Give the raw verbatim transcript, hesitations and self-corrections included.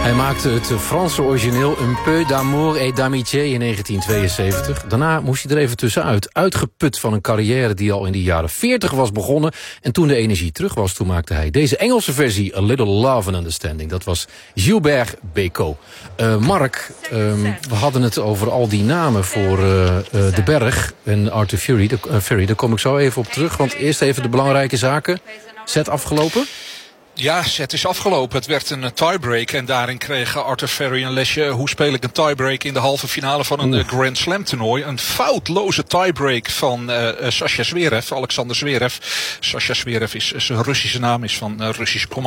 Hij maakte het Franse origineel Un peu d'amour et d'amitié in negentien tweeënzeventig. Daarna moest hij er even tussenuit. Uitgeput van een carrière die al in de jaren veertig was begonnen. En toen de energie terug was, toen maakte hij deze Engelse versie A Little Love and Understanding. Dat was Gilbert Bécaud. Uh, Mark, um, we hadden het over al die namen voor uh, uh, De Berg en Arthur Fury. De, uh, Fury. Daar kom ik zo even op terug. Want eerst even de belangrijke zaken. Set afgelopen? Ja, het is afgelopen. Het werd een tiebreak en daarin kreeg Arthur Ferry een lesje. Hoe speel ik een tiebreak in de halve finale van een Oeh. Grand Slam toernooi? Een foutloze tiebreak van uh, Sascha Zverev, Alexander Zverev. Sascha Zverev is zijn Russische naam, is van uh, Russische